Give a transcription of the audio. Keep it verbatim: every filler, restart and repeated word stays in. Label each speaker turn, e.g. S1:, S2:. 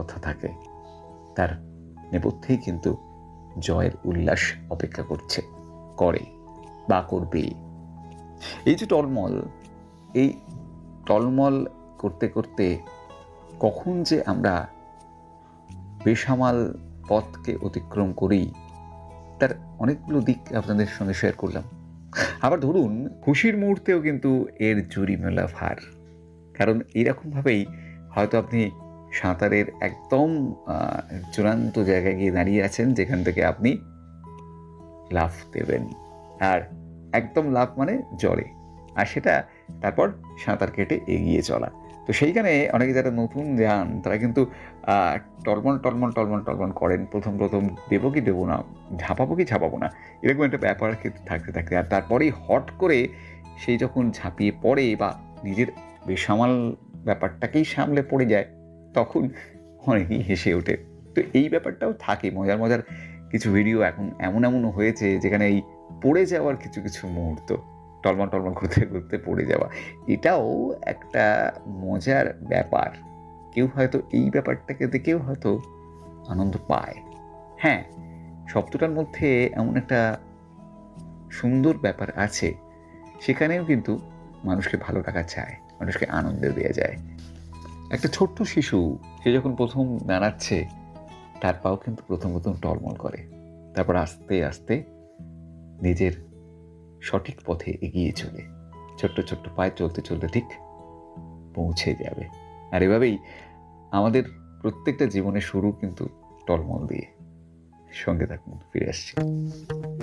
S1: কথা থাকে, তার নেপথ্যেই কিন্তু জয়ের উল্লাস অপেক্ষা করছে, করে বা করবে। এই যে টলমল, এই টলমল করতে করতে কখন যে আমরা বেসামাল পথকে অতিক্রম করি, তার অনেকগুলো দিক আপনাদের সঙ্গে শেয়ার করলাম। আবার ধরুন, খুশির মুহূর্তেও কিন্তু এর জুড়িমেলা ভার। কারণ এইরকমভাবেই হয়তো আপনি সাঁতারের একদম চূড়ান্ত জায়গায় গিয়ে দাঁড়িয়ে আছেন, যেখান থেকে আপনি লাফ দেবেন, আর একদম লাফ মানে জলে, আর সেটা তারপর সাঁতার কেটে এগিয়ে চলা। তো সেইখানে অনেকে যারা নতুন যান, তারা কিন্তু টলমল টলমল টলমল টলমল করেন, প্রথম প্রথম দেবো কি দেবো না, ঝাঁপাবো কি ঝাঁপাবো না, এরকম একটা ব্যাপার কিন্তু থাকতে থাকতে আর তারপরেই হট করে সেই যখন ঝাঁপিয়ে পড়ে বা নিজের বেসামাল ব্যাপারটাকেই সামলে পড়ে যায়, তখন অনেকেই হেসে ওঠে। তো এই ব্যাপারটাও থাকে, মজার মজার কিছু ভিডিও এখন এমন এমনও হয়েছে যেখানে এই পড়ে যাওয়ার কিছু কিছু মুহূর্ত, টলমল টলমল করতে করতে পড়ে যাওয়া, এটাও একটা মজার ব্যাপার। কেউ হয়তো এই ব্যাপারটাকে দেখেও হয়তো আনন্দ পায়। হ্যাঁ, শব্দটার মধ্যে এমন একটা সুন্দর ব্যাপার আছে, সেখানেও কিন্তু মানুষকে ভালো রাখা চায়, মানুষকে আনন্দ দেওয়া যায়। একটা ছোট্ট শিশু, সে যখন প্রথম দাঁড়াচ্ছে, তার পাও কিন্তু প্রথম প্রথম টলমল করে, তারপর আস্তে আস্তে নিজের সঠিক পথে এগিয়ে চলে, ছোট্ট ছোট্ট পায়ে চলতে চলতে ঠিক পৌঁছে যাবে। আর এভাবেই আমাদের প্রত্যেকটা জীবনের শুরু কিন্তু টলমল দিয়ে। সঙ্গে থাকুন, ফিরে আসছি।